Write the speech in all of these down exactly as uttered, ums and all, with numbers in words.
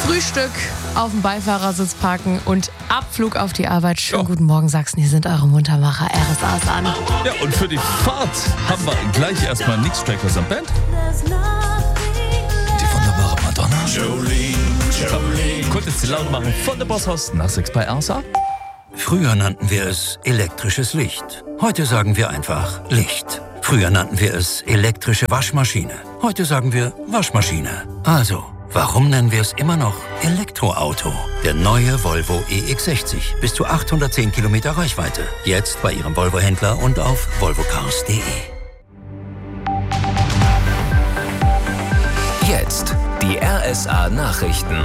Frühstück auf dem Beifahrersitz parken und Abflug auf die Arbeit. Schönen Ja. guten Morgen, Sachsen, hier sind eure Muntermacher, R S A's an. Ja, und für die Fahrt haben wir gleich erstmal Nix Trackers am Band. Die wunderbare Madonna. Jolene, Jolene. Konntest sie laut machen von der Bosshaus nach sechs bei R S A? Früher nannten wir es elektrisches Licht. Heute sagen wir einfach Licht. Früher nannten wir es elektrische Waschmaschine. Heute sagen wir Waschmaschine. Also, warum nennen wir es immer noch Elektroauto? Der neue Volvo E X sechzig. Bis zu achthundertzehn Kilometer Reichweite. Jetzt bei Ihrem Volvo-Händler und auf volvocars punkt de. Jetzt die R S A-Nachrichten.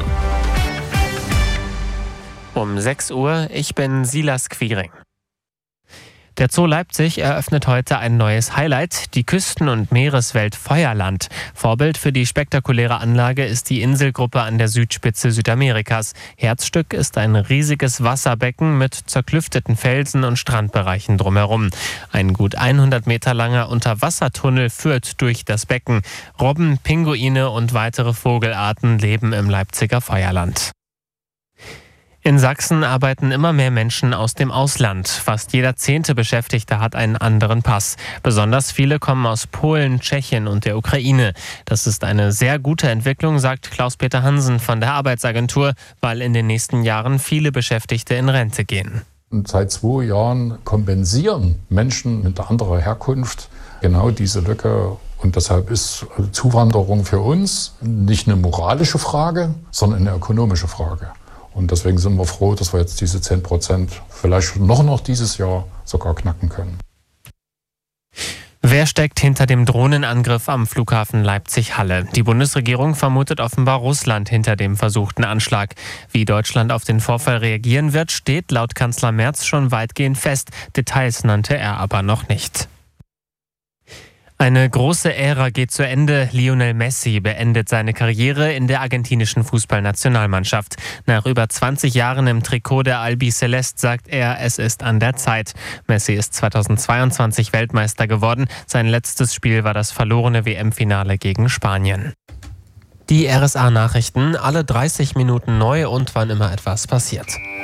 Um sechs Uhr, ich bin Silas Quiring. Der Zoo Leipzig eröffnet heute ein neues Highlight, die Küsten- und Meereswelt Feuerland. Vorbild für die spektakuläre Anlage ist die Inselgruppe an der Südspitze Südamerikas. Herzstück ist ein riesiges Wasserbecken mit zerklüfteten Felsen und Strandbereichen drumherum. Ein gut hundert Meter langer Unterwassertunnel führt durch das Becken. Robben, Pinguine und weitere Vogelarten leben im Leipziger Feuerland. In Sachsen arbeiten immer mehr Menschen aus dem Ausland. Fast jeder zehnte Beschäftigte hat einen anderen Pass. Besonders viele kommen aus Polen, Tschechien und der Ukraine. Das ist eine sehr gute Entwicklung, sagt Klaus-Peter Hansen von der Arbeitsagentur, weil in den nächsten Jahren viele Beschäftigte in Rente gehen. Und seit zwei Jahren kompensieren Menschen mit anderer Herkunft genau diese Lücke. Und deshalb ist Zuwanderung für uns nicht eine moralische Frage, sondern eine ökonomische Frage. Und deswegen sind wir froh, dass wir jetzt diese zehn Prozent vielleicht noch, noch dieses Jahr sogar knacken können. Wer steckt hinter dem Drohnenangriff am Flughafen Leipzig-Halle? Die Bundesregierung vermutet offenbar Russland hinter dem versuchten Anschlag. Wie Deutschland auf den Vorfall reagieren wird, steht laut Kanzler Merz schon weitgehend fest. Details nannte er aber noch nicht. Eine große Ära geht zu Ende. Lionel Messi beendet seine Karriere in der argentinischen Fußballnationalmannschaft. Nach über zwanzig Jahren im Trikot der Albiceleste sagt er, es ist an der Zeit. Messi ist zweitausendzweiundzwanzig Weltmeister geworden. Sein letztes Spiel war das verlorene W M-Finale gegen Spanien. Die R S A-Nachrichten, alle dreißig Minuten neu und wann immer etwas passiert.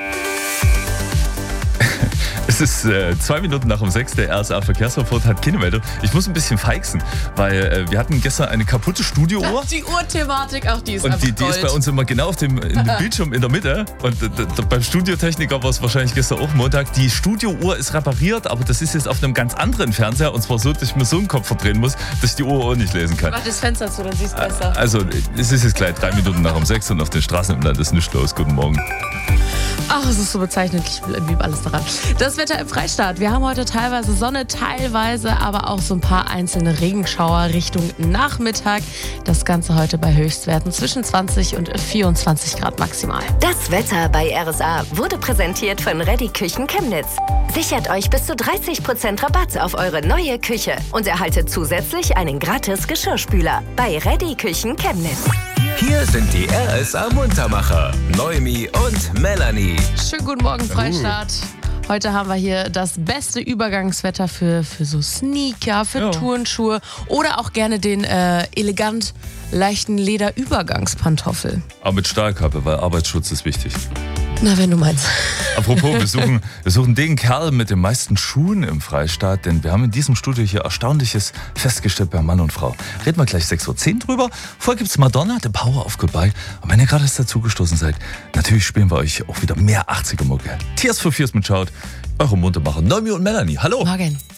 Es ist äh, zwei Minuten nach um sechs, der R S A-Verkehrsreport hat keine Meldung. Ich muss ein bisschen feixen, weil äh, wir hatten gestern eine kaputte Studiouhr. Die Uhrthematik, auch die ist Und einfach die, die Gold. ist bei uns immer genau auf dem, in dem Bildschirm in der Mitte. Und äh, d- beim Studiotechniker war es wahrscheinlich gestern auch Montag. Die Studiouhr ist repariert, aber das ist jetzt auf einem ganz anderen Fernseher. Und zwar so, dass ich mir so einen Kopf verdrehen muss, dass ich die Uhr auch nicht lesen kann. Mach das Fenster zu, dann siehst du besser. Also, es ist jetzt gleich drei Minuten nach um sechs und auf den Straßen im Land ist nichts los. Guten Morgen. Ach, es ist so bezeichnend, ich liebe alles daran. Das Wetter im Freistaat. Wir haben heute teilweise Sonne, teilweise aber auch so ein paar einzelne Regenschauer Richtung Nachmittag. Das Ganze heute bei Höchstwerten zwischen zwanzig und vierundzwanzig Grad maximal. Das Wetter bei R S A wurde präsentiert von Reddy Küchen Chemnitz. Sichert euch bis zu dreißig Prozent Rabatt auf eure neue Küche und erhaltet zusätzlich einen gratis Geschirrspüler bei Reddy Küchen Chemnitz. Hier sind die R S A-Muntermacher, Noemi und Melanie. Schönen guten Morgen, Freistaat. Heute haben wir hier das beste Übergangswetter für, für so Sneaker, für Ja. Turnschuhe oder auch gerne den äh, elegant leichten Lederübergangspantoffel. Aber mit Stahlkappe, weil Arbeitsschutz ist wichtig. Na, wenn du meinst. Apropos, wir suchen, wir suchen den Kerl mit den meisten Schuhen im Freistaat, denn wir haben in diesem Studio hier Erstaunliches festgestellt bei Mann und Frau. Reden wir gleich sechs Uhr zehn drüber. Vorher gibt's Madonna, The Power of Goodbye. Und wenn ihr gerade erst dazugestoßen seid, natürlich spielen wir euch auch wieder mehr achtziger-Mucke. Tears for Fears mit Shout, eure Muntermacher Noemi und Melanie. Hallo. Morgen.